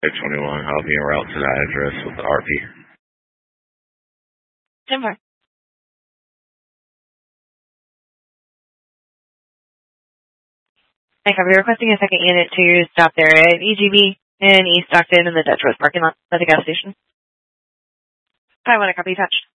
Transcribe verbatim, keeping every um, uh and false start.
eight twenty-one, I'll be en route to that address with the R P. ten four. I copy. Requesting a second unit to stop there at E G B in East Stockton in the Dutch Rose parking lot by the gas station. I want to copy touch.